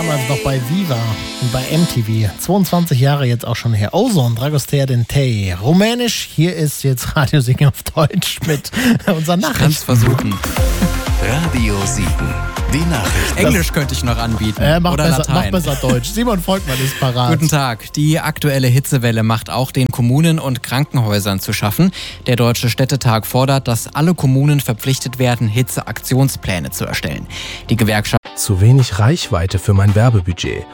Damals noch bei Viva und bei MTV. 22 Jahre jetzt auch schon her. Ozon, Dragostea Dentei. Rumänisch, hier ist jetzt Radio Siegen auf Deutsch mit unseren Nachrichten. Kannst versuchen. Radio Siegen, die Nachrichten. Englisch könnte ich noch anbieten. Mach oder besser, Latein. mach besser Deutsch. Simon Volkmann ist parat. Guten Tag. Die aktuelle Hitzewelle macht auch den Kommunen und Krankenhäusern zu schaffen. Der Deutsche Städtetag fordert, dass alle Kommunen verpflichtet werden, Hitzeaktionspläne zu erstellen. Die Gewerkschaft Zu wenig Reichweite für mein Werbebudget.